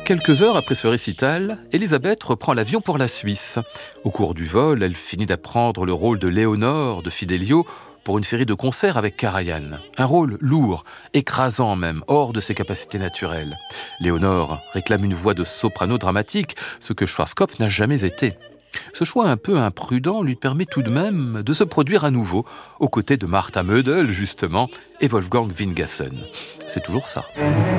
Quelques heures après ce récital, Elisabeth reprend l'avion pour la Suisse. Au cours du vol, elle finit d'apprendre le rôle de Léonore de Fidelio pour une série de concerts avec Karajan. Un rôle lourd, écrasant même, hors de ses capacités naturelles. Léonore réclame une voix de soprano dramatique, ce que Schwarzkopf n'a jamais été. Ce choix un peu imprudent lui permet tout de même de se produire à nouveau, aux côtés de Martha Mödel, justement, et Wolfgang Wingassen. C'est toujours ça.